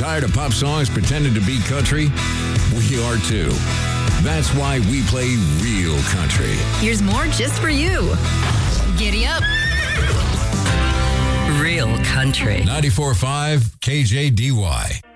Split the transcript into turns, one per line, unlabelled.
Tired of pop songs pretending to be country? We are too. That's why we play real country.
Here's more just for you. Giddy up. Real country.
94.5 KJDY.